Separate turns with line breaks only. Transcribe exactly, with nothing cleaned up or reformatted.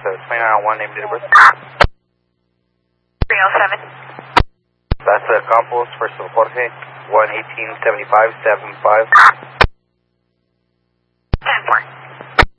twenty-nine oh one, name date of birth.
three oh seven.
That's uh, Campos, first of Jorge, one eighteen seventy-five seven five.